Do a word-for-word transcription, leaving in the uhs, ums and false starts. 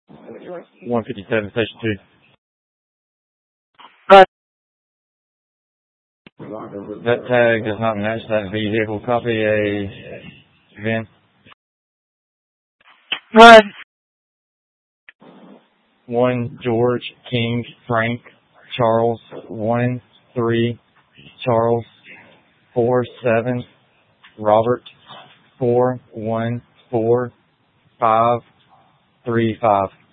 one fifty-seven, station two. Right. That tag does not match that vehicle. Copy a V I N. Run. One George King Frank Charles one three Charles four seven Robert four one four five three five.